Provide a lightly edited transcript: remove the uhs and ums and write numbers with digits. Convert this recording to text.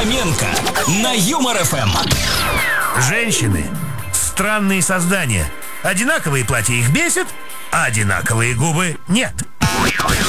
Фоменко на Юмор ФМ. Женщины – странные создания. Одинаковые платья их бесят, а одинаковые губы нет.